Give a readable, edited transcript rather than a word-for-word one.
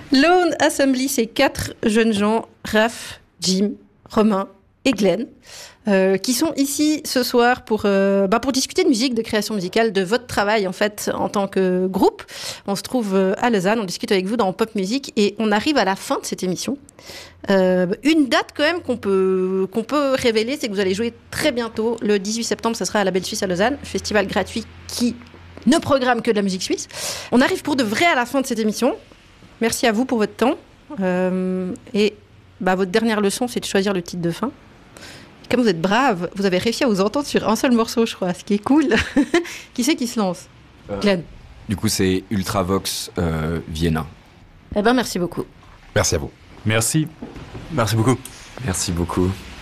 Lone Assembly, c'est 4 jeunes gens, Raph, Jim, Romain et Glenn, qui sont ici ce soir pour discuter de musique, de création musicale, de votre travail en fait en tant que groupe. On se trouve à Lausanne, on discute avec vous dans Pop Music et on arrive à la fin de cette émission. Une date quand même qu'on peut révéler, c'est que vous allez jouer très bientôt, le 18 septembre, ça sera à la Belle Suisse à Lausanne, festival gratuit qui ne programme que de la musique suisse. On arrive pour de vrai à la fin de cette émission. Merci à vous pour votre temps. Votre dernière leçon, c'est de choisir le titre de fin. Comme vous êtes brave, vous avez réussi à vous entendre sur un seul morceau, je crois, ce qui est cool. Qui c'est qui se lance Glenn. Du coup, c'est Ultravox Vienna. Eh ben, merci beaucoup. Merci à vous. Merci. Merci beaucoup. Merci beaucoup.